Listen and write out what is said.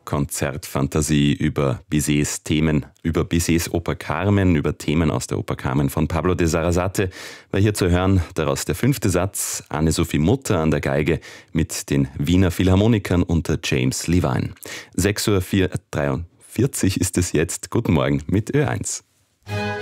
Konzertfantasie über Bizets Themen, über Bizets Oper Carmen, über Themen aus der Oper Carmen von Pablo de Sarasate, war hier zu hören. Daraus der 5. Satz, Anne-Sophie Mutter an der Geige mit den Wiener Philharmonikern unter James Levine. 6:43 Uhr ist es jetzt. Guten Morgen mit Ö1.